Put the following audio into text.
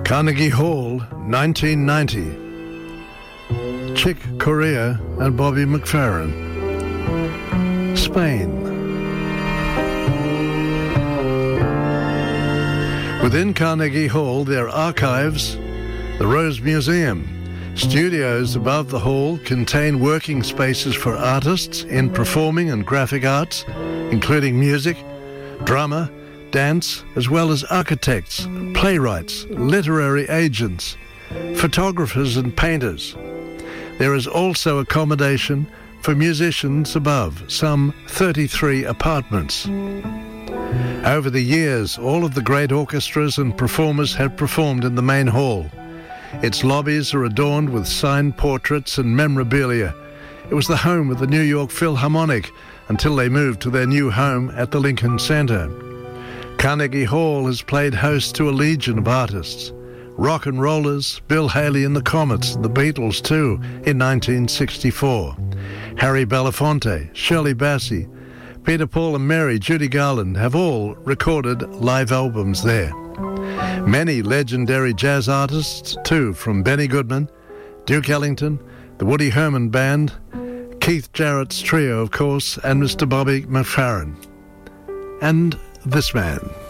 Carnegie Hall, 1990. Chick Corea and Bobby McFerrin. Spain. Within Carnegie Hall, there are archives, the Rose Museum. Studios above the hall contain working spaces for artists in performing and graphic arts, including music, drama, dance, as well as architects, playwrights, literary agents, photographers and painters. There is also accommodation for musicians above, some 33 apartments. Over the years, all of the great orchestras and performers have performed in the main hall. Its lobbies are adorned with signed portraits and memorabilia. It was the home of the New York Philharmonic until they moved to their new home at the Lincoln Center. Carnegie Hall has played host to a legion of artists. Rock and rollers, Bill Haley and the Comets, the Beatles too, in 1964. Harry Belafonte, Shirley Bassey, Peter, Paul and Mary, Judy Garland have all recorded live albums there. Many legendary jazz artists too, from Benny Goodman, Duke Ellington, the Woody Herman Band, Keith Jarrett's trio of course, and Mr. Bobby McFerrin. And this man.